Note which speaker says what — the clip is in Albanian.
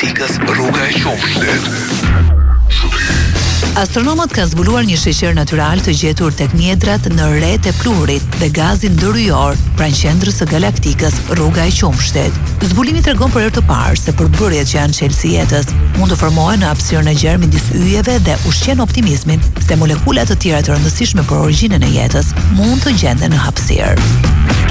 Speaker 1: galaktikës rruga e qumshtit.
Speaker 2: Astronomët kanë zbuluar një sheqer natyral të gjetur tek mjedrat në rret e pluhurit dhe gazin ndërhyjor pranë qendrës së galaktikës rruga e qumshtit. Zbulimi tregon për herë të parë se përbërjet që janë çelësi jetës mund të formohen në hapësirën e gjerë midis yjeve dhe ushqen optimizmin se molekula të tjera të rëndësishme për origjinën e jetës mund të gjenden në hapësirë.